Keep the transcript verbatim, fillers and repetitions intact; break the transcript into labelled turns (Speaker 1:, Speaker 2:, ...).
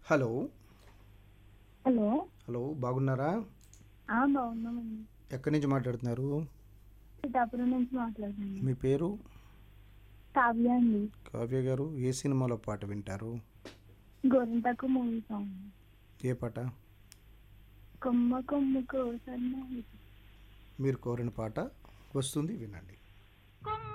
Speaker 1: Hello.
Speaker 2: Hello.
Speaker 1: Hello. బాగున్నారా?
Speaker 2: ఆ! బాగున్నామండి.
Speaker 1: ఎక్కడి నుంచి మాట్లాడుతున్నారు?
Speaker 2: పిఠాపురం నుంచి మాట్లాడుతున్నాను.
Speaker 1: మీ పేరు?
Speaker 2: కావ్య అండి.
Speaker 1: కావ్య గారు, ఏ సినిమాలో పాట వింటారు?
Speaker 2: గోరింటాకు మూవీ సాంగ్.
Speaker 1: ఏ పాట?
Speaker 2: కొమ్మ కొమ్మ కోసన్న
Speaker 1: మీరు కోరిన పాట వస్తుంది, వినండి.